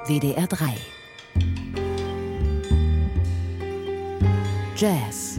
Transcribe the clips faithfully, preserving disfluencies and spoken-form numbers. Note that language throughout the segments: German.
W D R drei. Jazz.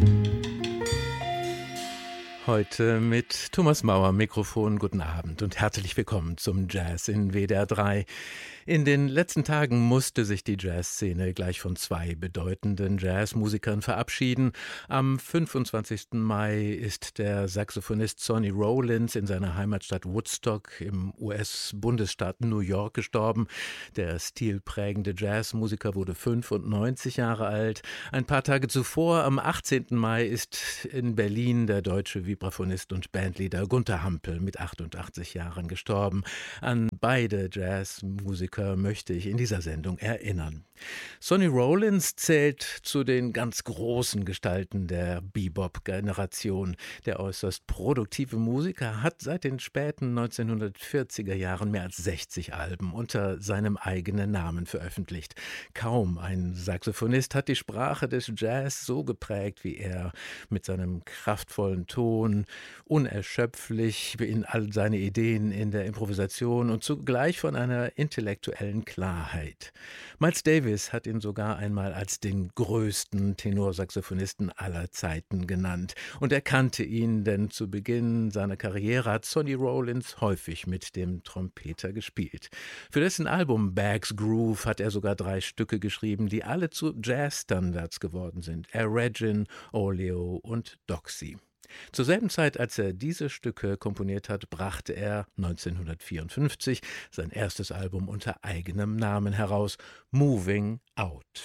Heute mit Thomas Mauer, Mikrofon. Guten Abend und herzlich willkommen zum Jazz in W D R drei. In den letzten Tagen musste sich die Jazzszene gleich von zwei bedeutenden Jazzmusikern verabschieden. Am fünfundzwanzigsten Mai ist der Saxophonist Sonny Rollins in seiner Heimatstadt Woodstock im U S-Bundesstaat New York gestorben. Der stilprägende Jazzmusiker wurde fünfundneunzig Jahre alt. Ein paar Tage zuvor, am achtzehnten Mai, ist in Berlin der deutsche Vibraphonist und Bandleader Gunther Hampel mit achtundachtzig Jahren gestorben. An beide Jazzmusiker möchte ich in dieser Sendung erinnern. Sonny Rollins zählt zu den ganz großen Gestalten der Bebop-Generation. Der äußerst produktive Musiker hat seit den späten neunzehnhundertvierziger Jahren mehr als sechzig Alben unter seinem eigenen Namen veröffentlicht. Kaum ein Saxophonist hat die Sprache des Jazz so geprägt wie er, mit seinem kraftvollen Ton, unerschöpflich in all seine Ideen in der Improvisation und zugleich von einer intellektuellen Klarheit. Miles Davis hat ihn sogar einmal als den größten Tenorsaxophonisten aller Zeiten genannt. Und er kannte ihn, denn zu Beginn seiner Karriere hat Sonny Rollins häufig mit dem Trompeter gespielt. Für dessen Album Bag's Groove hat er sogar drei Stücke geschrieben, die alle zu Jazzstandards geworden sind: Air Regin, Oleo und Doxy. Zur selben Zeit, als er diese Stücke komponiert hat, brachte er neunzehnhundertvierundfünfzig sein erstes Album unter eigenem Namen heraus, Moving Out.